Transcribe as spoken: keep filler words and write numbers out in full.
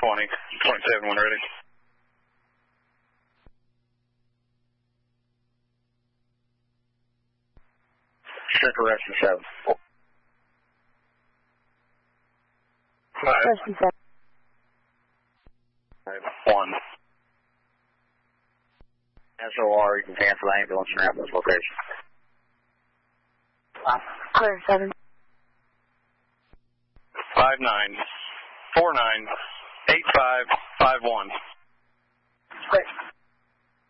twenty, twenty-seven when ready. Check correction seven. Five. One. S O R, you can cancel ambulance and ambulance location. Clear seven. Five nine, four nine, eight five, five one. Clear.